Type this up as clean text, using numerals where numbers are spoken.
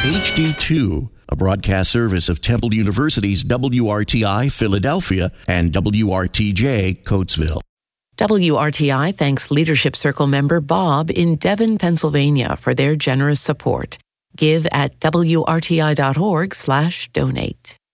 HD2, a broadcast service of Temple University's WRTI Philadelphia and WRTJ Coatesville. WRTI thanks Leadership Circle member Bob in Devon, Pennsylvania for their generous support. Give at WRTI.org/donate.